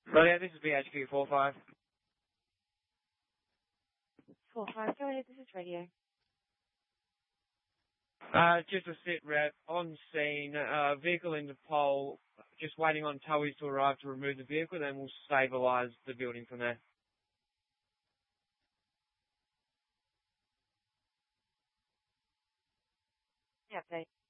So yeah, this is BHQ 45. 45, go ahead, this is radio. Just a sit rep on scene, vehicle into pole, just waiting on towies to arrive to remove the vehicle, then we'll stabilise the building from there. Yeah, update.